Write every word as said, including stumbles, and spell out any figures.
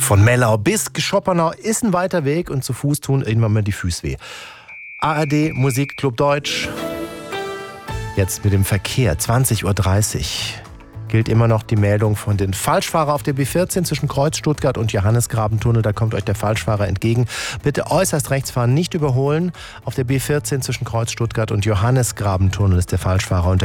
Von Mellau bis Schoppenau ist ein weiter Weg und zu Fuß tun irgendwann mal die Füße weh. A R D Musikclub Deutsch. Jetzt mit dem Verkehr, zwanzig Uhr dreißig. Gilt immer noch die Meldung von den Falschfahrern auf der B vierzehn zwischen Kreuz Stuttgart und Johannesgrabentunnel. Da kommt euch der Falschfahrer entgegen. Bitte äußerst rechts fahren, nicht überholen. Auf der B vierzehn zwischen Kreuz Stuttgart und Johannesgrabentunnel ist der Falschfahrer unter